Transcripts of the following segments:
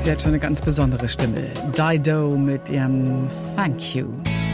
sie hat schon eine ganz besondere Stimme. Dido mit ihrem Thank You.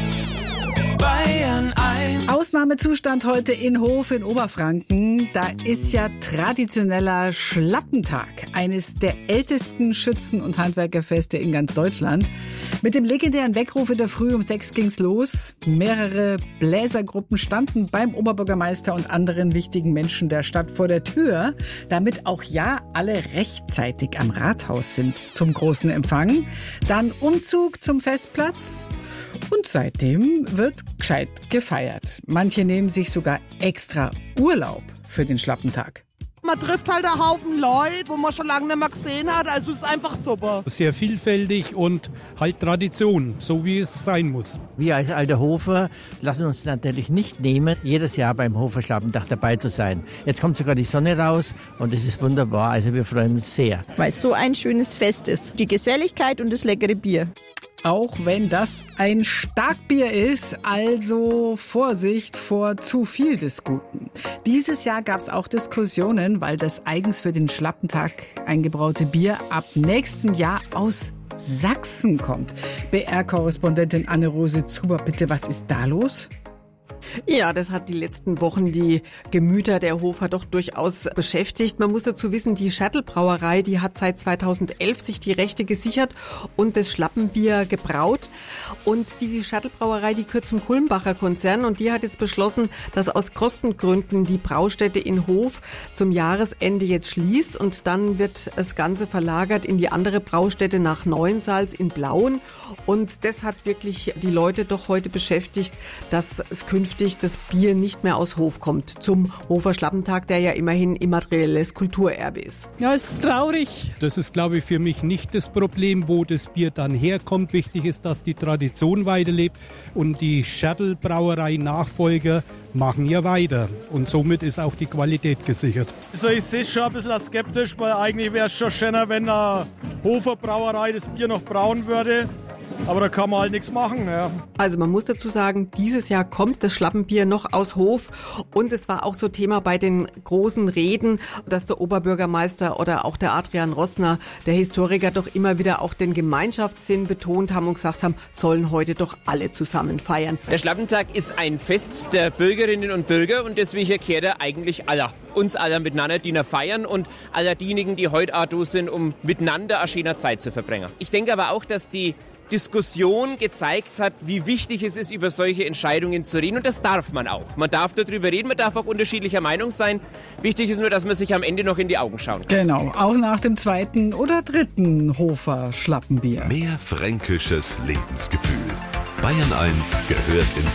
Bayern 1. Ausnahmezustand heute in Hof in Oberfranken. Da ist ja traditioneller Schlappentag, eines der ältesten Schützen- und Handwerkerfeste in ganz Deutschland. Mit dem legendären Weckruf in der Früh um 6 ging's los. Mehrere Bläsergruppen standen beim Oberbürgermeister und anderen wichtigen Menschen der Stadt vor der Tür, damit auch ja alle rechtzeitig am Rathaus sind zum großen Empfang. Dann Umzug zum Festplatz. Und seitdem wird gescheit gefeiert. Manche nehmen sich sogar extra Urlaub für den Schlappentag. Man trifft halt einen Haufen Leute, wo man schon lange nicht mehr gesehen hat. Also ist einfach super. Sehr vielfältig und halt Tradition, so wie es sein muss. Wir als alter Hofer lassen uns natürlich nicht nehmen, jedes Jahr beim Hofer Schlappentag dabei zu sein. Jetzt kommt sogar die Sonne raus und es ist wunderbar. Also wir freuen uns sehr. Weil es so ein schönes Fest ist. Die Geselligkeit und das leckere Bier. Auch wenn das ein Starkbier ist, also Vorsicht vor zu viel des Guten. Dieses Jahr gab es auch Diskussionen, weil das eigens für den Schlappentag eingebraute Bier ab nächstem Jahr aus Sachsen kommt. BR-Korrespondentin Anne-Rose Zuber, bitte, was ist da los? Ja, das hat die letzten Wochen die Gemüter der Hofer doch durchaus beschäftigt. Man muss dazu wissen, die Schertl-Brauerei, die hat seit 2011 sich die Rechte gesichert und das Schlappenbier gebraut. Und die Schertl-Brauerei, die gehört zum Kulmbacher Konzern und die hat jetzt beschlossen, dass aus Kostengründen die Braustätte in Hof zum Jahresende jetzt schließt und dann wird das Ganze verlagert in die andere Braustätte nach Neuensalz in Blauen. Und das hat wirklich die Leute doch heute beschäftigt, dass es künftig das Bier nicht mehr aus Hof kommt zum Hofer Schlappentag, der ja immerhin immaterielles Kulturerbe ist. Ja, es ist traurig. Das ist, glaube ich, für mich nicht das Problem, wo das Bier dann herkommt. Wichtig ist, dass die Tradition weiterlebt und die Schertl-Brauerei-Nachfolger machen ja weiter. Und somit ist auch die Qualität gesichert. Also ich sehe schon ein bisschen skeptisch, weil eigentlich wäre es schon schöner, wenn eine Hofer Brauerei das Bier noch brauen würde. Aber da kann man halt nichts machen. Ja. Also man muss dazu sagen, dieses Jahr kommt das Schlappenbier noch aus Hof und es war auch so Thema bei den großen Reden, dass der Oberbürgermeister oder auch der Adrian Rossner, der Historiker, doch immer wieder auch den Gemeinschaftssinn betont haben und gesagt haben, sollen heute doch alle zusammen feiern. Der Schlappentag ist ein Fest der Bürgerinnen und Bürger und deswegen kehrt er eigentlich uns aller miteinander, die wir feiern und aller diejenigen, die heute auch da sind, um miteinander eine schöne Zeit zu verbringen. Ich denke aber auch, dass die Diskussion gezeigt hat, wie wichtig es ist, über solche Entscheidungen zu reden. Und das darf man auch. Man darf darüber reden, man darf auch unterschiedlicher Meinung sein. Wichtig ist nur, dass man sich am Ende noch in die Augen schauen kann. Genau, auch nach dem 2. oder 3. Hofer Schlappenbier. Mehr fränkisches Lebensgefühl. Bayern 1 gehört ins